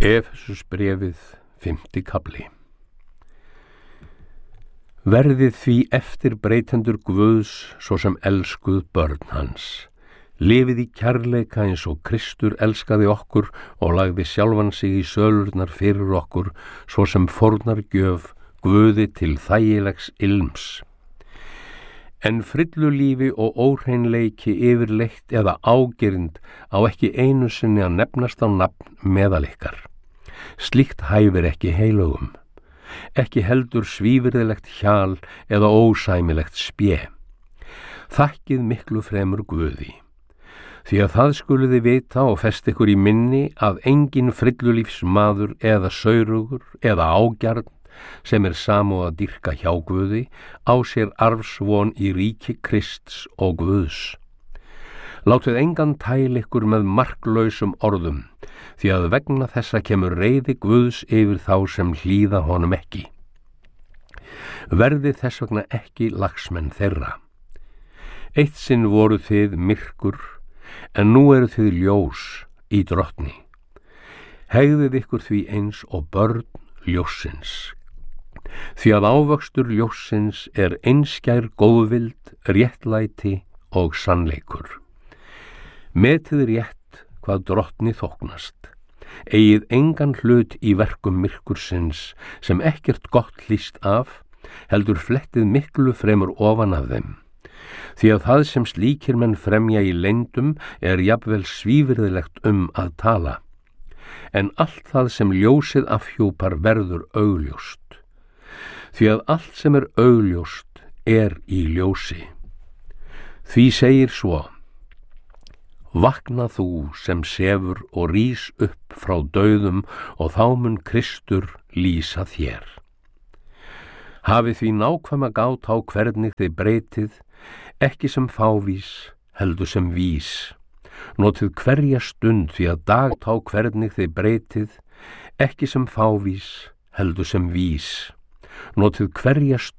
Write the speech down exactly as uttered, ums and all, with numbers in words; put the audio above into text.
Efesusbréfið, fimmti kafli. Verðið því eftirbreytendur Guðs, svo sem elskuð börn hans. Lifið í kærleika eins og Kristur elskaði okkur og lagði sjálfan sig í sölurnar fyrir okkur, svo sem fórnargjöf Guði til þægilegs ilms. En frillulífi og óhreinleiki yfirleitt eða ágirnd á ekki einu sinni að nefnast á nafn meðal ykkar. Slíkt hæfir ekki heilögum, ekki heldur svívirðilegt hjal eða ósæmilegt spé. Þakkið miklu fremur Guði, því að það skuluði vita og fest ykkur í minni að engin frillulífsmaður eða saurugur eða ágjarn sem er samúð að dýrka hjá Guði á sér arfsvon í ríki Krists og Guðs. Látið engan tæla ykkur með marklausum orðum, því að vegna þessa kemur reiði Guðs yfir þá sem hlýða honum ekki. Verðið þess vegna ekki lagsmenn þeirra. Eitt sinn voru þið myrkur, en nú eru þið ljós í drottni. Hegðið ykkur því eins og börn ljóssins. Því að ávöxtur ljóssins er einskær góðvild, réttlæti og sannleikur. Metið rétt hvað drottni þóknast. Eigið engan hlut í verkum myrkursins sem ekkert gott hlýst af, heldur flettið miklu fremur ofan af þeim. Því að það sem slíkir menn fremja í leyndum er jafnvel svívirðilegt um að tala. En allt það sem ljósið afhjúpar verður augljóst. Því að allt sem er augljóst er í ljósi. Því segir svo: Vakna þú sem sefur og rís upp frá dauðum og þá mun Kristur lýsa þér. Hafið því nákvæma gát á hvernig þið breytið, ekki sem fávís, heldur sem vís. Notið hverja stund því að dagt á hvernig þið breytið, ekki sem fávís, heldur sem vís. Notið hverja stund